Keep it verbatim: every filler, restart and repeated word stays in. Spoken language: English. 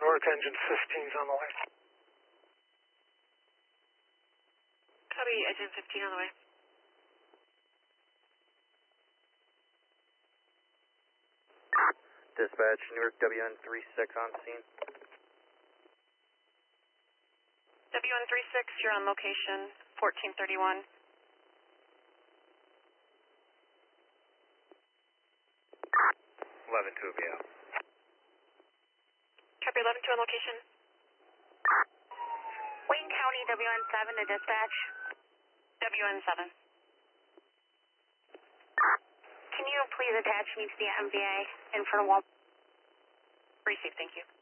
North, engine fifteen's on the way. Copy, engine fifteen on the way. Dispatch, Newark W N thirty-six on scene. W N thirty-six, you're on location, fourteen thirty-one. eleven two, yeah. Copy, eleven two on location. Wayne County, W N seven to dispatch. W N seven. Can you please attach me to the M V A in front of Wal? Received, thank you.